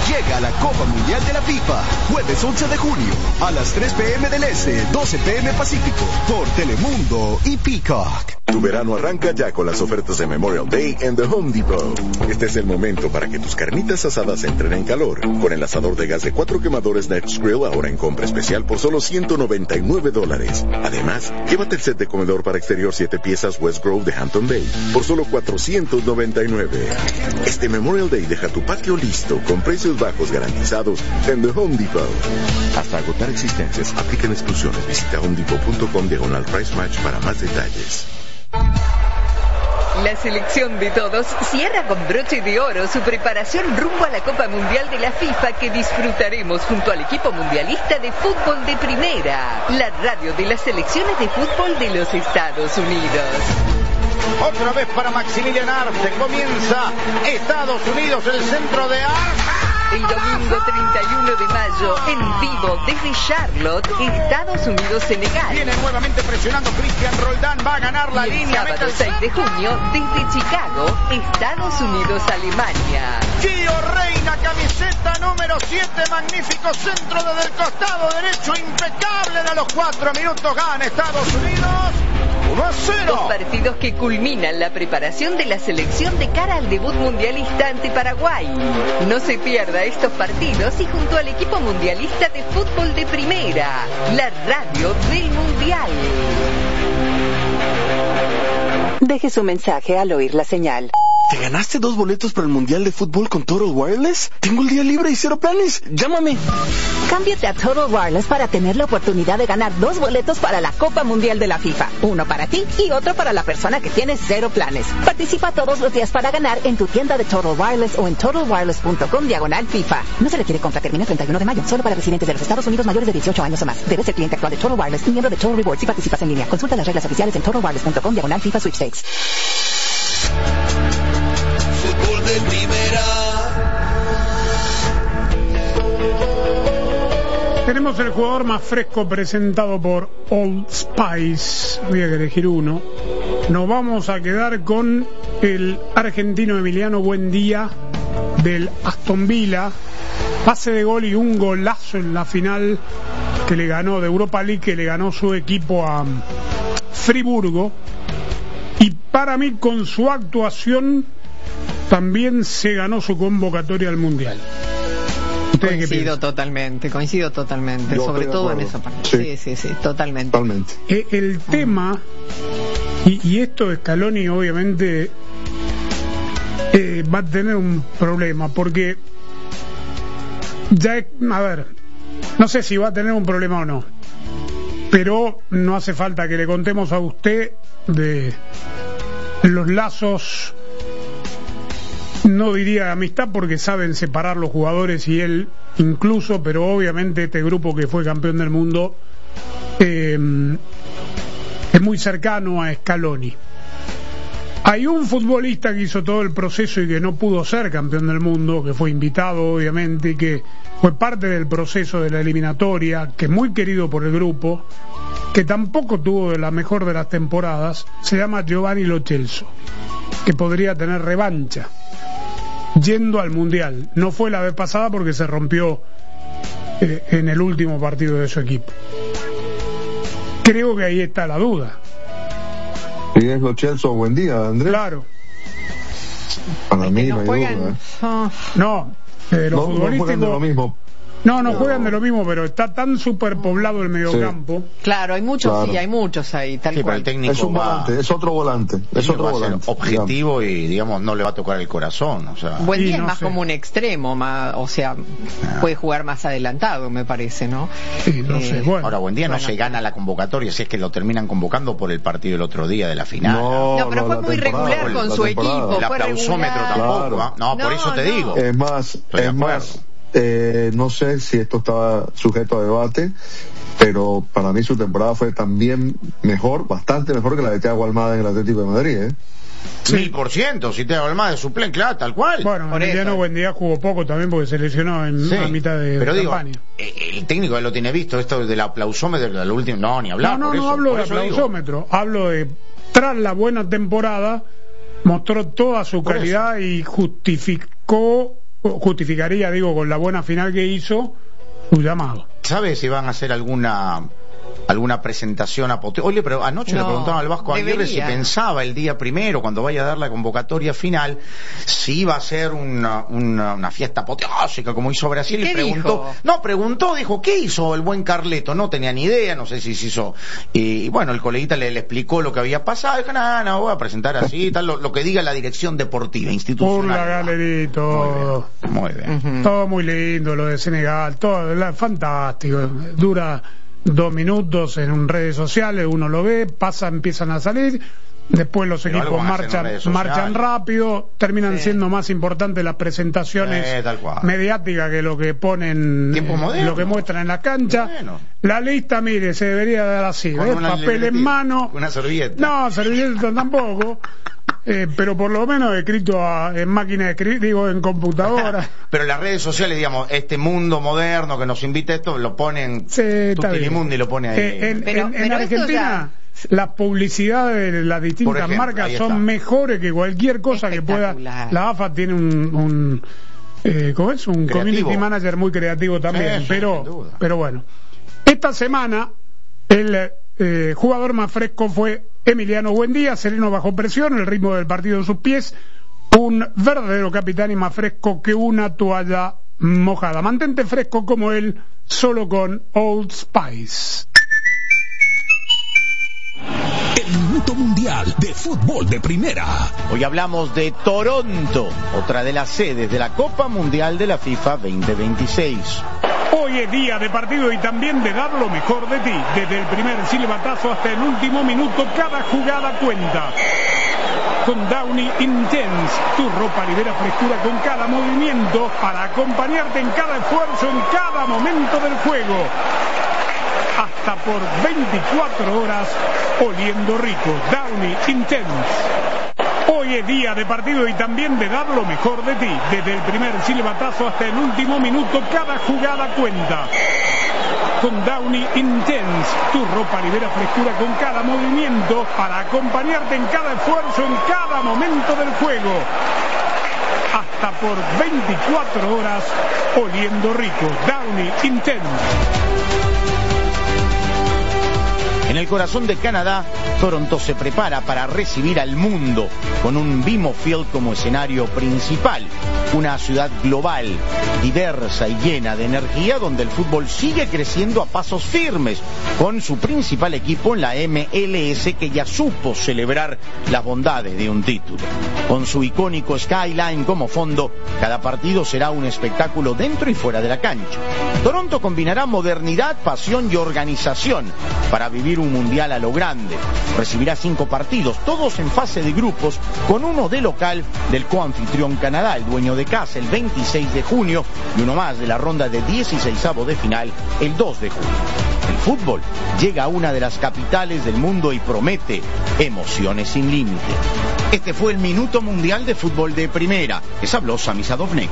Llega a la Copa Mundial de la FIFA, jueves 11 de junio, a las 3 p.m. del Este, 12 p.m. Pacífico, por Telemundo y Peacock. Tu verano arranca ya con las ofertas de Memorial Day en The Home Depot. Este es el momento para que tus carnitas asadas entren en calor. Con el asador de gas de 4 quemadores Next Grill ahora en compra especial por solo $199. Además, llévate el set de comedor para exterior 7 piezas West Grove de Hampton Bay por solo $499. Este Memorial Day deja tu patio listo con precios bajos garantizados en The Home Depot. Hasta agotar existencias, aplican exclusiones. Visita homedepot.com/price match para más detalles. La selección de todos cierra con broche de oro su preparación rumbo a la Copa Mundial de la FIFA que disfrutaremos junto al equipo mundialista de fútbol de primera, la radio de las selecciones de fútbol de los Estados Unidos. Otra vez para Maximilian Arce, comienza Estados Unidos, el centro de Arce. El domingo 31 de mayo, en vivo desde Charlotte, Estados Unidos-Senegal. Viene nuevamente presionando Cristian Roldán, va a ganar la línea. Sábado 6 de junio, desde Chicago, Estados Unidos-Alemania. Gio Reina, camiseta número 7, magnífico centro desde el costado derecho, impecable. A los 4 minutos gana Estados Unidos. 1-0. Dos partidos que culminan la preparación de la selección de cara al debut mundialista ante Paraguay. No se pierda estos partidos y junto al equipo mundialista de fútbol de primera, la radio del mundial. Deje su mensaje al oír la señal. ¿Te ganaste 2 boletos para el Mundial de Fútbol con Total Wireless? Tengo el día libre y 0 planes. Llámame. Cámbiate a Total Wireless para tener la oportunidad de ganar 2 boletos para la Copa Mundial de la FIFA. Uno para ti y otro para la persona que tiene 0 planes. Participa todos los días para ganar en tu tienda de Total Wireless o en totalwireless.com/FIFA. No se requiere compra, termina el 31 de mayo. Solo para residentes de los Estados Unidos mayores de 18 años o más. Debes ser cliente actual de Total Wireless y miembro de Total Rewards si participas en línea. Consulta las reglas oficiales en totalwireless.com/FIFA Sweepstakes. Fútbol de primera. Tenemos el jugador más fresco presentado por Old Spice. Había que elegir uno. Nos vamos a quedar con el argentino Emiliano Buendía del Aston Villa. Pase de gol y un golazo en la final que le ganó de Europa League, que le ganó su equipo a Friburgo. Y para mí, con su actuación, también se ganó su convocatoria al Mundial. Coincido totalmente, yo sobre todo en esa parte. Sí, totalmente. El tema, y esto Scaloni obviamente va a tener un problema, porque ya, a ver, no sé si va a tener un problema o no, pero no hace falta que le contemos a usted de los lazos, no diría de amistad porque saben separar los jugadores y él incluso, pero obviamente este grupo que fue campeón del mundo es muy cercano a Scaloni. Hay un futbolista que hizo todo el proceso y que no pudo ser campeón del mundo, que fue invitado obviamente y que fue parte del proceso de la eliminatoria, que es muy querido por el grupo, que tampoco tuvo la mejor de las temporadas. Se llama Giovanni Lo Celso, que podría tener revancha yendo al Mundial. No fue la vez pasada porque se rompió en el último partido de su equipo. Creo que ahí está la duda. ¿Y es Lo Celso Buendía, Andrés? Claro. Para mí no no hay juegan, duda. No, los futbolísticos no juegan de lo mismo. No juegan de lo mismo, pero está tan superpoblado el mediocampo. Claro, hay muchos, claro. Sí, hay muchos ahí, tal cual. Pero el técnico es un volante, es otro volante. Es otro volante. Objetivo, digamos. Y, digamos, no le va a tocar el corazón. O sea. Buendía es más como un extremo, o sea, puede jugar más adelantado, me parece, ¿no? Sí, no sé. Bueno. Ahora, Buendía no se gana la convocatoria, si es que lo terminan convocando por el partido del otro día de la final. No, pero fue muy regular con su equipo. El aplausómetro tampoco. Claro. No, por eso te digo. Es más, no sé si esto estaba sujeto a debate, pero para mí su temporada fue también mejor, bastante mejor que la de Thiago Almada en el Atlético de Madrid, ¿eh? 1000%, si Thiago Almada es suplente, claro, tal cual. Bueno, Emiliano Buendía jugó poco también porque se lesionó a mitad de campaña. El técnico ya lo tiene visto, esto del aplausómetro del último, no, ni hablar. No hablo de aplausómetro, hablo de tras la buena temporada mostró toda su calidad y justificó justificaría, digo, con la buena final que hizo, un llamado. ¿Sabes si van a hacer alguna presentación apoteósica? Oye, pero anoche le preguntaron al Vasco Aguirre si pensaba el día primero, cuando vaya a dar la convocatoria final, si iba a ser una fiesta apoteósica como hizo Brasil. Y preguntó, dijo, ¿qué hizo el buen Carleto? No tenía ni idea, no sé si se hizo. Y bueno, el coleguita le explicó lo que había pasado. Dijo, no, voy a presentar así, tal, lo que diga la dirección deportiva, institucional. Por la galería, todo. Muy bien. Todo muy lindo, lo de Senegal, todo fantástico. Dura 2 minutos en redes sociales, uno lo ve, empiezan a salir, después los equipos marchan rápido, terminan siendo más importantes las presentaciones mediáticas que lo que ponen, lo que muestran en la cancha. Bueno. La lista, mire, se debería dar así, papel en mano, una servilleta. No, servilleta tampoco. Pero por lo menos escrito en máquina de escribir, digo, en computadora. Pero las redes sociales, digamos, este mundo moderno que nos invita a esto, lo ponen, Tutilimundi lo pone ahí. En Argentina, las publicidades de las distintas marcas son mejores que cualquier cosa que pueda. La AFA tiene un community manager muy creativo también, pero bueno. Esta semana, el jugador más fresco fue Emiliano Buendía, sereno bajo presión, el ritmo del partido en sus pies, un verdadero capitán y más fresco que una toalla mojada. Mantente fresco como él, solo con Old Spice. El Minuto Mundial de Fútbol de Primera. Hoy hablamos de Toronto, otra de las sedes de la Copa Mundial de la FIFA 2026. Hoy es día de partido y también de dar lo mejor de ti. Desde el primer silbatazo hasta el último minuto, cada jugada cuenta. Con Downy Intense, tu ropa libera frescura con cada movimiento para acompañarte en cada esfuerzo, en cada momento del juego. Hasta por 24 horas oliendo rico. Downy Intense. Hoy es día de partido y también de dar lo mejor de ti. Desde el primer silbatazo hasta el último minuto, cada jugada cuenta. Con Downy Intense, tu ropa libera frescura con cada movimiento para acompañarte en cada esfuerzo, en cada momento del juego. Hasta por 24 horas oliendo rico. Downy Intense. En el corazón de Canadá, Toronto se prepara para recibir al mundo con un BMO Field como escenario principal. Una ciudad global, diversa y llena de energía, donde el fútbol sigue creciendo a pasos firmes, con su principal equipo en la MLS, que ya supo celebrar las bondades de un título. Con su icónico skyline como fondo, cada partido será un espectáculo dentro y fuera de la cancha. Toronto combinará modernidad, pasión y organización para vivir un mundial a lo grande. Recibirá 5 partidos, todos en fase de grupos, con uno de local del coanfitrión Canadá, el dueño de casa, el 26 de junio, y uno más de la ronda de 16avos de final, el 2 de julio. El fútbol llega a una de las capitales del mundo y promete emociones sin límite. Este fue el Minuto Mundial de Fútbol de Primera. Les habló Sami Sadovnek.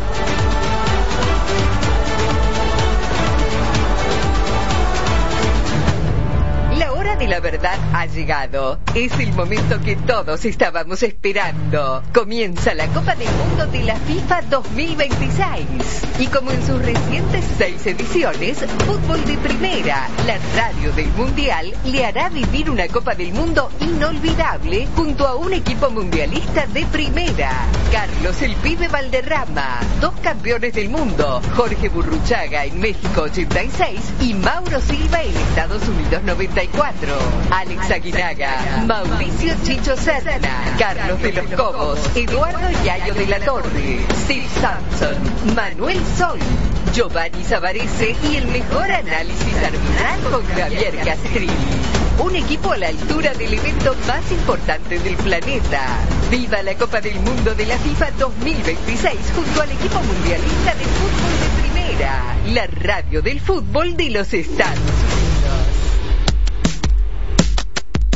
De la verdad ha llegado. Es el momento que todos estábamos esperando. Comienza la Copa del Mundo de la FIFA 2026. Y como en sus recientes 6 ediciones, Fútbol de Primera, la radio del Mundial, le hará vivir una Copa del Mundo inolvidable junto a un equipo mundialista de primera. Carlos el Pibe Valderrama, 2 campeones del mundo, Jorge Burruchaga en México 86 y Mauro Silva en Estados Unidos 94. Alex Aguinaga, Mauricio Chicho Serna, Carlos de los Cobos, Eduardo Yayo de la Torre, Steve Sampson, Manuel Sol, Giovanni Savarese y el mejor análisis arbitral con Javier Castrilli. Un equipo a la altura del evento más importante del planeta. ¡Viva la Copa del Mundo de la FIFA 2026 junto al equipo mundialista de fútbol de primera! La radio del fútbol de los Estados Unidos.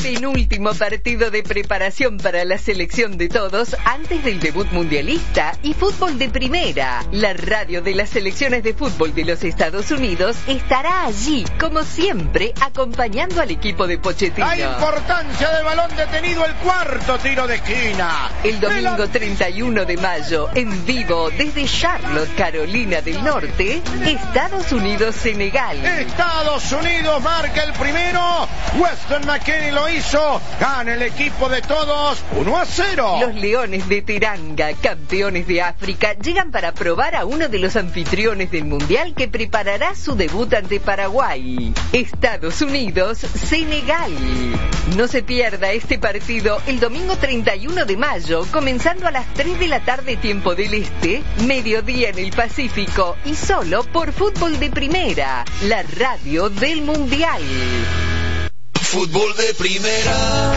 penúltimo partido de preparación para la selección de todos antes del debut mundialista y fútbol de primera. La radio de las selecciones de fútbol de los Estados Unidos estará allí, como siempre, acompañando al equipo de Pochettino. La importancia del balón detenido, el cuarto tiro de esquina. El domingo 31 de mayo, en vivo desde Charlotte, Carolina del Norte, Estados Unidos-Senegal. Estados Unidos marca el primero. Weston McKennie lo hizo. Gana el equipo de todos 1-0. Los Leones de Teranga, campeones de África, llegan para probar a uno de los anfitriones del Mundial que preparará su debut ante Paraguay. Estados Unidos-Senegal. No se pierda este partido el domingo 31 de mayo, comenzando a las 3 de la tarde tiempo del Este, mediodía en el Pacífico y solo por Fútbol de Primera, la radio del Mundial. Fútbol de Primera.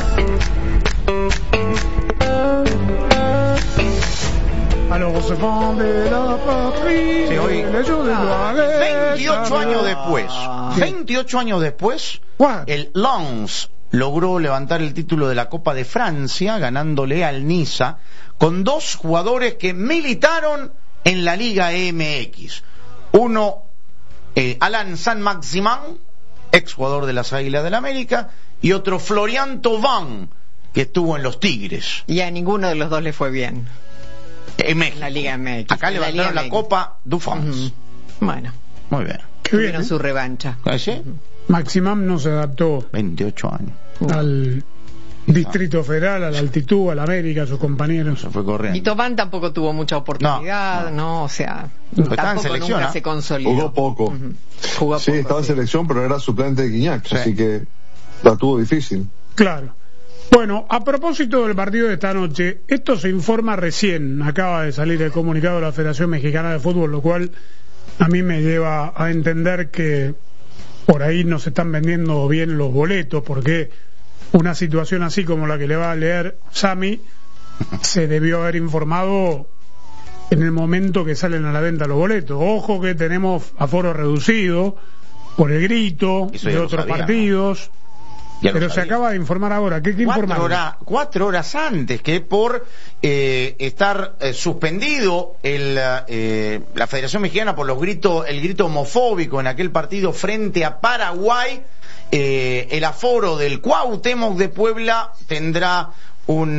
Alors se vende la patrie. Sí, hoy, 28 años después. 28 años después, el Lens logró levantar el título de la Copa de Francia, ganándole al Niza, con dos jugadores que militaron en la Liga MX. Uno, Alain Saint-Maximin, exjugador de las Águilas del América, y otro, Florian Thauvin, que estuvo en los Tigres. Y a ninguno de los dos le fue bien. En México. La Liga MX. Acá levantaron la Copa du France. Bueno. Muy bien. Tuvieron su revancha. ¿Sí? Maximum no se adaptó 28 años al Distrito Federal, a la altitud, a la América, a sus compañeros. Se fue corriendo. Y Tobán tampoco tuvo mucha oportunidad, no, o sea, tampoco nunca se consolidó. Jugó poco. Jugó sí, poco, estaba en selección, pero era suplente de Guiñac, así que la tuvo difícil. Claro. Bueno, a propósito del partido de esta noche, esto se informa recién, acaba de salir el comunicado de la Federación Mexicana de Fútbol, lo cual a mí me lleva a entender que por ahí no se están vendiendo bien los boletos, porque una situación así como la que le va a leer Sammy se debió haber informado en el momento que salen a la venta los boletos. Ojo que tenemos aforo reducido por el grito de otros partidos. Pero se acaba de informar ahora. ¿Qué informar? 4 horas antes, que por estar suspendido la Federación Mexicana por el grito homofóbico en aquel partido frente a Paraguay, el aforo del Cuauhtémoc de Puebla tendrá un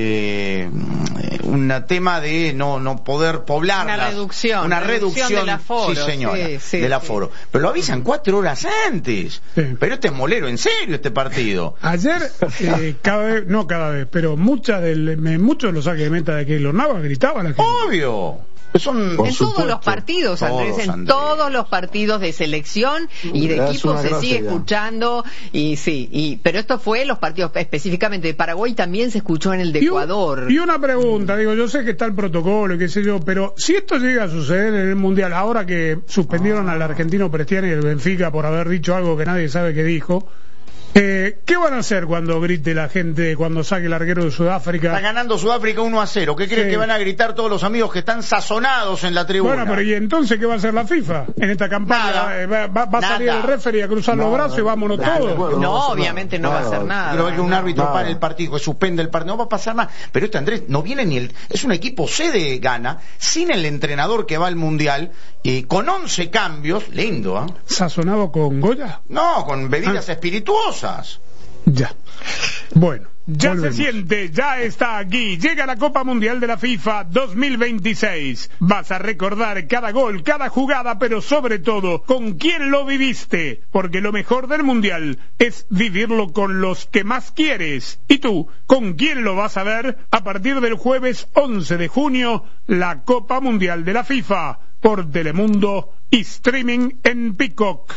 tema de no poder poblar, una reducción del aforo, sí señora, del aforo. Pero lo avisan 4 horas antes. Pero este es molero en serio, este partido. Ayer pero muchos de los saques de meta de Keylor Navas gritaban la gente. Obvio. En todos los partidos, Andrés, todos los partidos de selección y de equipo se sigue escuchando, pero esto fue los partidos específicamente de Paraguay, también se escuchó en el de Ecuador. Y una pregunta, yo sé que está el protocolo y qué sé yo, pero si esto llega a suceder en el Mundial, ahora que suspendieron al argentino Prestiani y el Benfica por haber dicho algo que nadie sabe que dijo, ¿qué van a hacer cuando grite la gente, cuando saque el arquero de Sudáfrica? Está ganando Sudáfrica 1-0. ¿Qué creen que van a gritar todos los amigos que están sazonados en la tribuna? Bueno, pero ¿y entonces qué va a hacer la FIFA en esta campaña? ¿Va a salir el referee a cruzar los brazos y vámonos todos? No, obviamente no va a hacer nada. Pero que un árbitro para el partido, que suspende el partido, no va a pasar nada. Pero Andrés, no viene es un equipo C de Ghana, sin el entrenador que va al Mundial, con 11 cambios, lindo, ¿eh? ¿Sazonado con Goya? No, con bebidas espirituosas. Ya. Bueno, ya volvemos. Se siente, ya está aquí. Llega la Copa Mundial de la FIFA 2026. Vas a recordar cada gol, cada jugada, pero sobre todo, con quién lo viviste. Porque lo mejor del Mundial es vivirlo con los que más quieres. ¿Y tú, con quién lo vas a ver? A partir del jueves 11 de junio, la Copa Mundial de la FIFA. Por Telemundo y streaming en Peacock.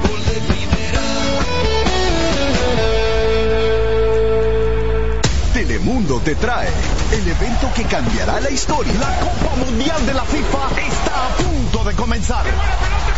Telemundo te trae el evento que cambiará la historia. La Copa Mundial de la FIFA está a punto de comenzar.